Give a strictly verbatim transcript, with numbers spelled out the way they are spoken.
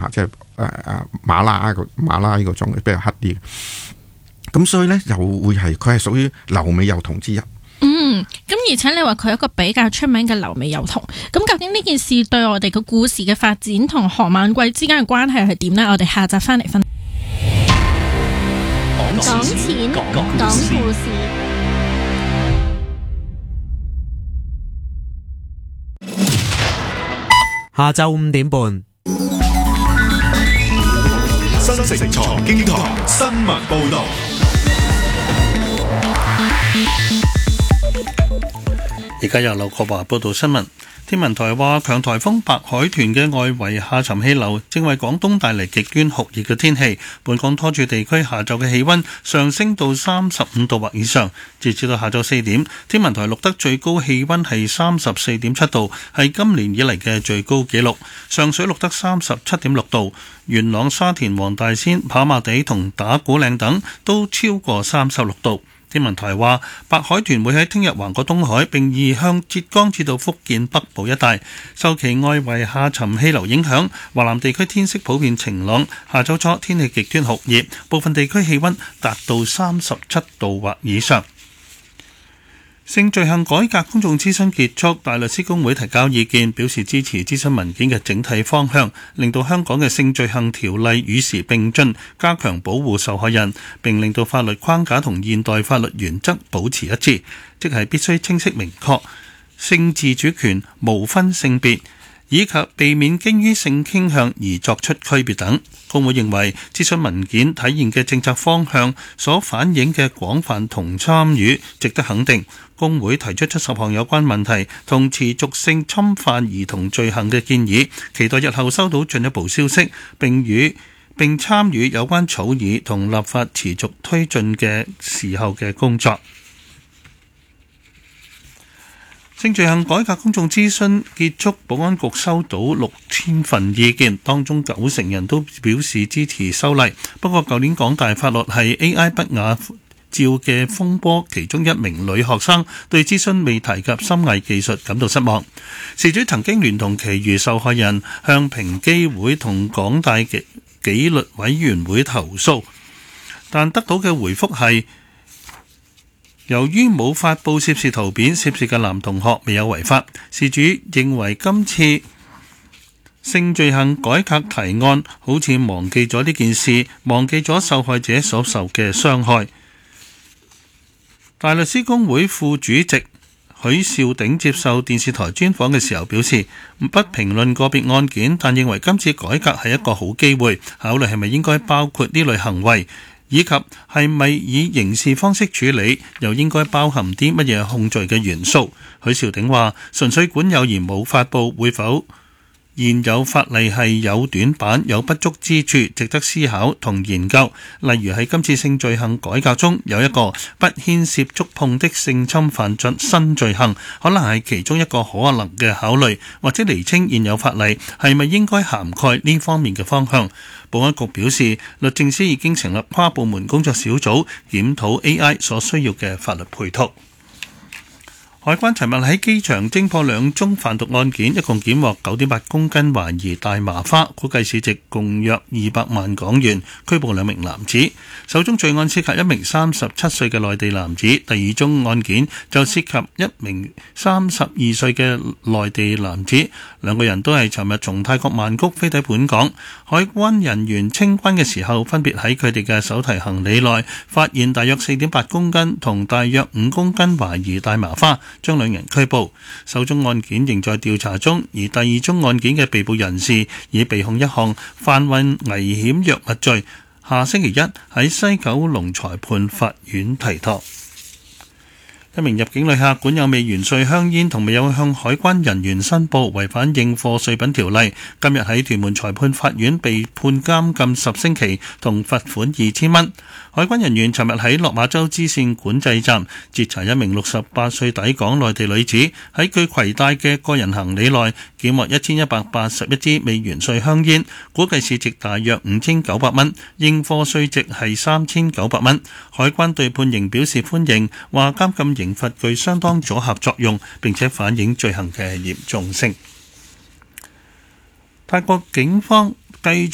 嚇，即係誒誒馬拉個馬拉呢個種比較黑啲嘅。咁所以咧又會係佢係屬於留美幼童之一。 嗯，咁而且你話佢係一個比較出名嘅留美幼童，咁究竟呢件事對我哋個故事嘅發展同韓晚貴之間嘅關係係點呢？我哋下集翻嚟分。 講錢，講故事。 下晝五點半， 新城財經台新聞報道。 而家由劉國華報道新聞。天文台話，強颱風白海豚嘅外圍下沉氣流正為廣東帶嚟極端酷熱嘅天氣。本港多處地區下晝嘅氣溫上升到三十五度或以上。截至到下晝四點，天文台錄得最高氣溫係三十四點七度，係今年以嚟嘅最高紀錄。上水錄得三十七點六度，元朗、沙田、黃大仙、跑馬地同打鼓嶺等都超過三十六度。天文台話，白海豚會喺聽日橫過東海，並移向浙江至到福建北部一帶。受其外圍下沉氣流影響，華南地區天色普遍晴朗。下週初天氣極端酷熱，部分地區氣溫達到三十七度或以上。性罪行改革公眾諮詢結束，大律師公會提交意見，表示支持諮詢文件嘅整體方向，令到香港嘅性罪行條例與時並進，加強保護受害人，並令到法律框架同現代法律原則保持一致，即係必須清晰明確，性自主權無分性別，以及避免基於性傾向而作出區別等。公會認為諮詢文件體現嘅政策方向所反映嘅廣泛同參與值得肯定。公會提出七十項有關問題同持續性侵犯兒童罪行嘅建議，期待日後收到進一步消息，並與並參與有關草擬同立法持續推進嘅時候嘅工作。性罪行改革公眾諮詢結束，保安局收到六千份意見，當中九成人都表示支持修例。不過舊年港大法律系 A I 不雅照嘅風波，其中一名女學生對諮詢未提及深偽技術感到失望。事主曾經聯同其餘受害人向平機會同港大嘅紀律委員會投訴，但得到嘅回覆係，由於冇發布涉事圖片，涉事嘅男同學未有違法。事主認為今次性罪行改革提案好似忘記咗呢件事，忘記咗受害者所受嘅傷害。大律師公會副主席許兆鼎接受電視台專訪嘅時候表示，不評論個別案件，但認為今次改革係一個好機會，考慮係咪應該包括呢類行為，以及係咪以刑事方式處理，又應該包含啲乜嘢控罪嘅元素。許兆鼎話，純粹管有而冇發布，會否現有法例係有短板、有不足之處，值得思考同研究。例如喺今次性罪行改革中，有一個不牽涉觸碰的性侵犯新罪行，可能係其中一個可能嘅考慮，或者釐清現有法例係咪應該涵蓋呢方面嘅方向。保安局表示，律政司已經成立跨部門工作小組，檢討 A I 所需要嘅法律配套。海關尋日喺機場偵破兩宗販毒案件，一共檢獲九點八公斤懷疑大麻花，估計市值共約二百萬港元，拘捕兩名男子。首宗罪案涉及一名三十七歲嘅內地男子，第二宗案件就涉及一名三十二歲嘅內地男子，兩個人都係尋日從泰國曼谷飛抵本港。海關人員清關嘅時候，分別喺佢哋嘅手提行李內發現大約四點八公斤同大約五公斤懷疑大麻花，將兩人拘捕。首宗案件仍在調查中，而第二宗案件嘅被捕人士已被控一項販運危險藥物罪，下星期一喺西九龍裁判法院提堂。一名入境旅客管有未完稅香煙同未有向海關人員申報，違反應課稅品條例，今日喺屯門裁判法院被判監禁十星期同罰款二千蚊。海關人員尋日喺落馬洲支線管制站截查一名六十八歲抵港內地女子喺佢攜帶嘅個人行李內檢獲一千一百八十一支未完稅香煙，估計市值大約五千九百蚊，應課稅值係三千九百蚊。海關對判刑表示歡迎，話監禁刑罰具相當阻嚇作用，並且反映罪行嘅嚴重性。泰國警方繼續